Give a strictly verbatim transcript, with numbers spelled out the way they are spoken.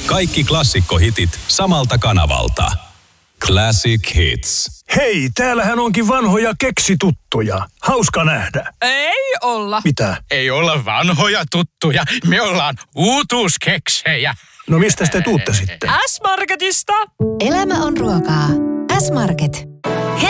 Kaikki klassikkohitit samalta kanavalta. Classic Hits. Hei, täällähän onkin vanhoja keksituttuja. Hauska nähdä. Ei olla. Mitä? Ei olla vanhoja tuttuja. Me ollaan uutuuskeksejä. No mistä te tuutte sitten? S-Marketista. Elämä on ruokaa. S-Market.